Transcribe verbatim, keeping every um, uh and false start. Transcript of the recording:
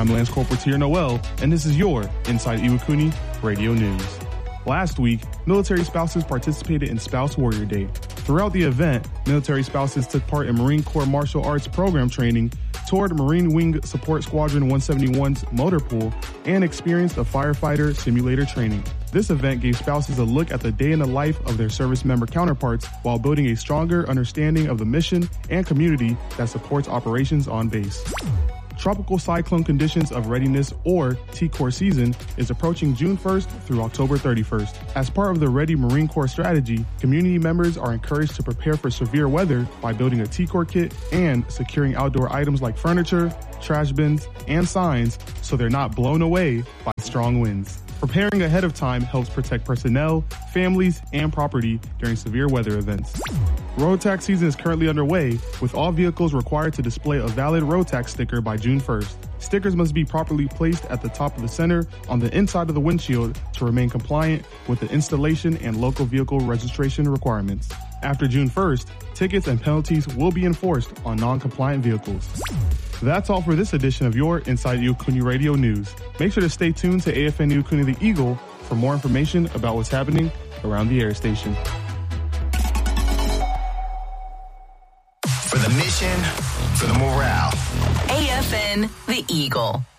I'm Lance Corporal Tier Noel, and this is your Inside Iwakuni Radio News. Last week, military spouses participated in Spouse Warrior Day. Throughout the event, military spouses took part in Marine Corps Martial Arts program training, toured Marine Wing Support Squadron one seventy-one's motor pool, and experienced a firefighter simulator training. This event gave spouses a look at the day in the life of their service member counterparts while building a stronger understanding of the mission and community that supports operations on base. Tropical cyclone conditions of readiness, or T COR season, is approaching June first through October thirty-first. As part of the Ready Marine Corps strategy, community members are encouraged to prepare for severe weather by building a T COR kit and securing outdoor items like furniture, trash bins, and signs so they're not blown away by strong winds. Preparing ahead of time helps protect personnel, families, and property during severe weather events. Road tax season is currently underway, with all vehicles required to display a valid road tax sticker by June first. Stickers must be properly placed at the top of the center on the inside of the windshield to remain compliant with the installation and local vehicle registration requirements. After June first, tickets and penalties will be enforced on non-compliant vehicles. That's all for this edition of your Inside Iwakuni Radio News. Make sure to stay tuned to A F N Iwakuni The Eagle for more information about what's happening around the air station. For the mission, for the morale. A F N The Eagle.